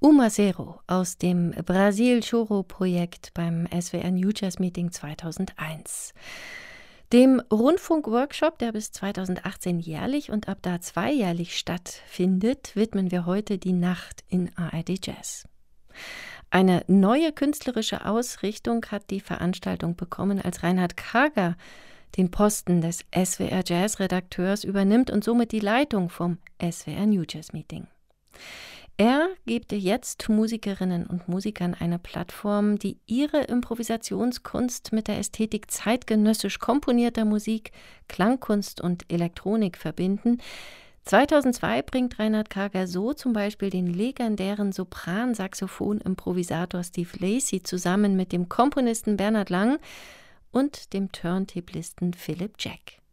Uma Zero aus dem Brasil Choro-Projekt beim SWR New Jazz Meeting 2001. Dem Rundfunkworkshop, der bis 2018 jährlich und ab da zweijährlich stattfindet, widmen wir heute die Nacht in ARD Jazz. Eine neue künstlerische Ausrichtung hat die Veranstaltung bekommen, als Reinhard Karger den Posten des SWR Jazz-Redakteurs übernimmt und somit die Leitung vom SWR New Jazz Meeting. Er gibt jetzt Musikerinnen und Musikern eine Plattform, die ihre Improvisationskunst mit der Ästhetik zeitgenössisch komponierter Musik, Klangkunst und Elektronik verbinden. 2002 bringt Reinhard Karger so zum Beispiel den legendären Sopran-Saxophon-Improvisator Steve Lacy zusammen mit dem Komponisten Bernhard Lang und dem Turntablisten Philip Jack.